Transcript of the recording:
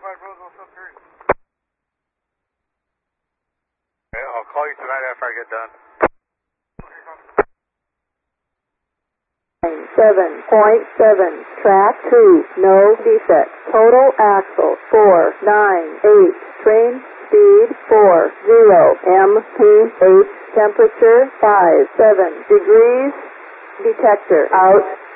Okay, I'll call you tonight after I get done. 7.7, track 2, no defects. Total axle 498, train speed 40, MPH temperature 57 degrees, detector out.